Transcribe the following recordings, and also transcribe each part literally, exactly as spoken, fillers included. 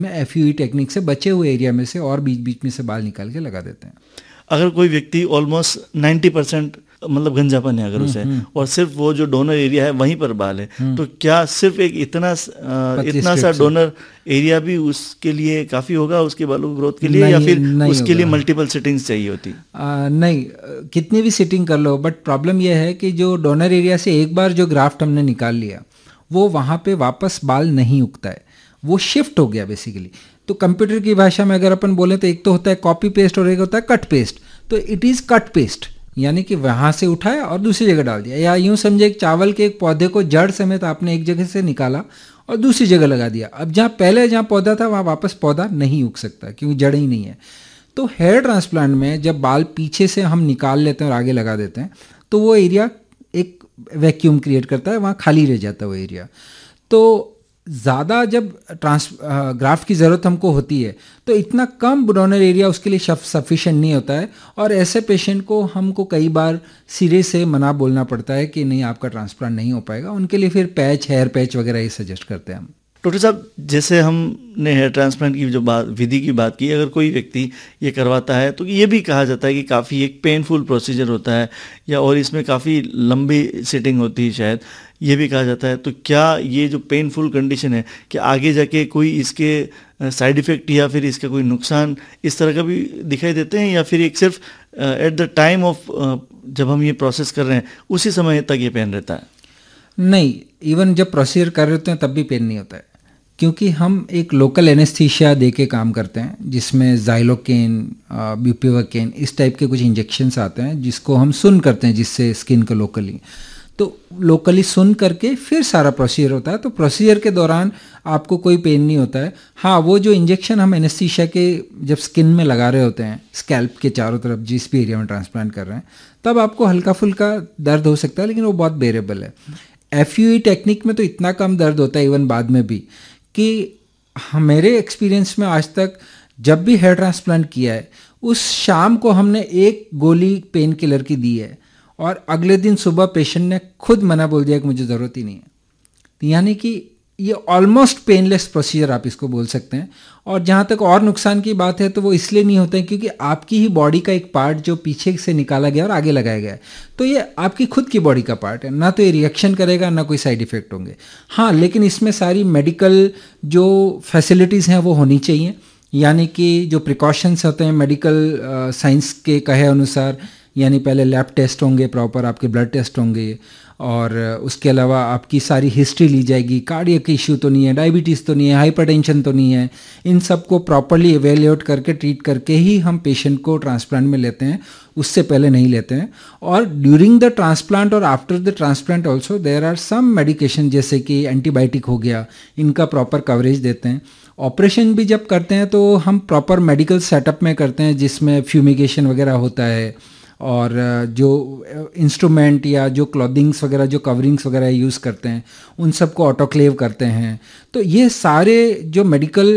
में F you E technique से बचे हुए एरिया में से और बीच बीच में से बाल निकाल के लगा देते हैं। अगर कोई व्यक्ति ऑलमोस्ट नाइन्टी परसेंट मतलब गंजापन है अगर उसे, और सिर्फ वो जो डोनर एरिया है वहीं पर बाल है, तो क्या सिर्फ एक इतना आ, इतना सा डोनर एरिया भी उसके लिए काफ़ी होगा उसके बालों की ग्रोथ के लिए, या फिर उसके लिए मल्टीपल सिटिंग्स चाहिए होती? आ, नहीं, कितनी भी सिटिंग कर लो, बट प्रॉब्लम यह है कि जो डोनर एरिया से एक बार जो ग्राफ्ट हमने निकाल लिया वो वहाँ पे वापस बाल नहीं उगता है, वो शिफ्ट हो गया बेसिकली। तो कंप्यूटर की भाषा में अगर अपन बोले तो एक तो होता है कॉपी पेस्ट और एक होता है कट पेस्ट। तो इट इज़ कट पेस्ट, यानी कि वहाँ से उठाया और दूसरी जगह डाल दिया, या यूँ समझे कि चावल के एक पौधे को जड़ समेत आपने एक जगह से निकाला और दूसरी जगह लगा दिया। अब जहाँ पहले जहाँ पौधा था वहाँ वापस पौधा नहीं उग सकता क्योंकि जड़ ही नहीं है। तो हेयर ट्रांसप्लांट में जब बाल पीछे से हम निकाल लेते हैं और आगे लगा देते हैं तो वो एरिया एक वैक्यूम क्रिएट करता है, वहाँ खाली रह जाता है वो एरिया। तो ज़्यादा जब ट्रांस ग्राफ्ट की ज़रूरत हमको होती है तो इतना कम डोनर एरिया उसके लिए सफिशिएंट नहीं होता है, और ऐसे पेशेंट को हमको कई बार सिरे से मना बोलना पड़ता है कि नहीं आपका ट्रांसप्लांट नहीं हो पाएगा। उनके लिए फिर पैच, हेयर पैच वगैरह ये सजेस्ट करते हैं हम। डॉक्टर साहब, जैसे हमने हेयर ट्रांसप्लांट की जो बात विधि की बात की, अगर कोई व्यक्ति ये करवाता है तो ये भी कहा जाता है कि काफ़ी एक पेनफुल प्रोसीजर होता है, या और इसमें काफ़ी लंबी सिटिंग होती है शायद, ये भी कहा जाता है। तो क्या ये जो पेनफुल कंडीशन है कि आगे जाके कोई इसके साइड इफ़ेक्ट या फिर इसका कोई नुकसान इस तरह का भी दिखाई देते हैं, या फिर एक सिर्फ एट द टाइम ऑफ जब हम ये प्रोसेस कर रहे हैं उसी समय तक ये पेन रहता है? नहीं, इवन जब प्रोसीजर कर रहे होते हैं तब भी पेन नहीं होता है, क्योंकि हम एक लोकल एनेस्थीसिया दे के काम करते हैं जिसमें ज़ाइलोकेन, ब्यूपिवाकेन इस टाइप के कुछ इंजेक्शन्स आते हैं जिसको हम सुन करते हैं, जिससे स्किन को लोकली तो लोकली सुन करके फिर सारा प्रोसीजर होता है। तो प्रोसीजर के दौरान आपको कोई पेन नहीं होता है। हाँ, वो जो इंजेक्शन हम एनेस्थीसिया के जब स्किन में लगा रहे होते हैं, स्कैल्प के चारों तरफ जिस भी एरिया में ट्रांसप्लांट कर रहे हैं, तब आपको हल्का फुल्का दर्द हो सकता है, लेकिन वो बहुत बेरेबल है। एफ यू ई टेक्निक में तो इतना कम दर्द होता है इवन बाद में भी, कि मेरे एक्सपीरियंस में आज तक जब भी हेयर ट्रांसप्लांट किया है उस शाम को हमने एक गोली पेन किलर की दी है और अगले दिन सुबह पेशेंट ने खुद मना बोल दिया कि मुझे ज़रूरत ही नहीं है। तो यानी कि ये ऑलमोस्ट पेनलेस प्रोसीजर आप इसको बोल सकते हैं। और जहाँ तक और नुकसान की बात है तो वो इसलिए नहीं होता है क्योंकि आपकी ही बॉडी का एक पार्ट जो पीछे से निकाला गया और आगे लगाया गया है, तो ये आपकी खुद की बॉडी का पार्ट है, ना तो ये रिएक्शन करेगा ना कोई साइड इफ़ेक्ट होंगे। हाँ, लेकिन इसमें सारी मेडिकल जो फैसिलिटीज़ हैं वो होनी चाहिए, यानी कि जो प्रिकॉशंस होते हैं मेडिकल साइंस के कहे अनुसार, यानी पहले लैब टेस्ट होंगे, प्रॉपर आपके ब्लड टेस्ट होंगे, और उसके अलावा आपकी सारी हिस्ट्री ली जाएगी, कार्डियक इश्यू तो नहीं है, डायबिटीज़ तो नहीं है, हाइपरटेंशन तो नहीं है। इन सब को प्रॉपरली एवेल्यूएट करके ट्रीट करके ही हम पेशेंट को ट्रांसप्लांट में लेते हैं, उससे पहले नहीं लेते हैं। और ड्यूरिंग द ट्रांसप्लांट और after the transplant also there are some medication, जैसे कि एंटीबायोटिक हो गया, इनका प्रॉपर कवरेज देते हैं। ऑपरेशन भी जब करते हैं तो हम प्रॉपर मेडिकल सेटअप में करते हैं जिसमें फ्यूमिगेशन वगैरह होता है, और जो इंस्ट्रूमेंट या जो क्लॉथिंग्स वगैरह, जो कवरिंग्स वगैरह यूज़ करते हैं, उन सब को ऑटोक्लेव करते हैं। तो ये सारे जो मेडिकल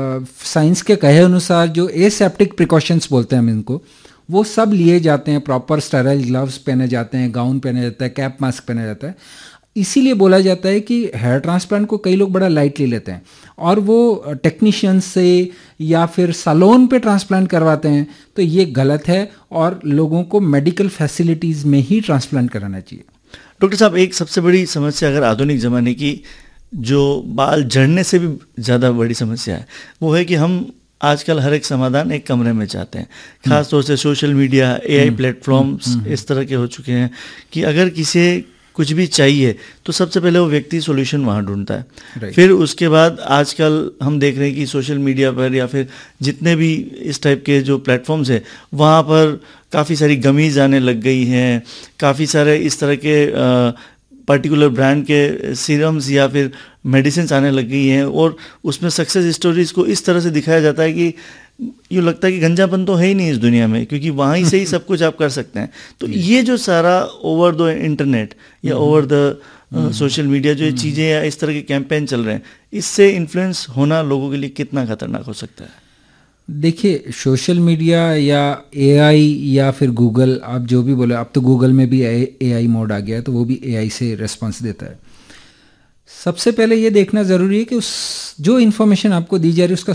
साइंस के कहे अनुसार जो एसेप्टिक प्रिकॉशंस बोलते हैं हम इनको, वो सब लिए जाते हैं। प्रॉपर स्टेराइल ग्लव्स पहने जाते हैं, गाउन पहना जाता है, कैप मास्क पहना जाता है। इसीलिए बोला जाता है कि हेयर ट्रांसप्लांट को कई लोग बड़ा लाइटली लेते हैं और वो टेक्नीशियन से या फिर सैलून पे ट्रांसप्लांट करवाते हैं, तो ये गलत है और लोगों को मेडिकल फैसिलिटीज़ में ही ट्रांसप्लांट कराना चाहिए। डॉक्टर साहब, एक सबसे बड़ी समस्या अगर आधुनिक ज़माने की जो बाल झड़ने से भी ज़्यादा बड़ी समस्या है, वो है कि हम आजकल हर एक समाधान एक कमरे में चाहते हैं। ख़ास तौर से सोशल मीडिया, एआई प्लेटफॉर्म्स इस तरह के हो चुके हैं कि अगर किसी कुछ भी चाहिए तो सबसे पहले वो व्यक्ति सॉल्यूशन वहाँ ढूंढता है। right. फिर उसके बाद आजकल हम देख रहे हैं कि सोशल मीडिया पर या फिर जितने भी इस टाइप के जो प्लेटफॉर्म्स हैं वहाँ पर काफ़ी सारी गमीज़ आने लग गई हैं, काफ़ी सारे इस तरह के पर्टिकुलर ब्रांड के सीरम्स या फिर मेडिसिन आने लग गई हैं, और उसमें सक्सेस स्टोरीज़ को इस तरह से दिखाया जाता है कि यूँ लगता है कि गंजापन तो है ही नहीं इस दुनिया में, क्योंकि वहीं से ही सब कुछ आप कर सकते हैं। तो ये जो सारा ओवर द इंटरनेट या ओवर द सोशल मीडिया जो चीज़ें या इस तरह के कैंपेन चल रहे हैं, इससे इन्फ्लुएंस होना लोगों के लिए कितना खतरनाक हो सकता है? देखिए, सोशल मीडिया या एआई या फिर गूगल, आप जो भी बोले, अब तो गूगल में भी एआई मोड आ गया है, तो वो भी एआई से रिस्पॉन्स देता है। सबसे पहले ये देखना ज़रूरी है कि उस जो इन्फॉर्मेशन आपको दी जा रही है उसका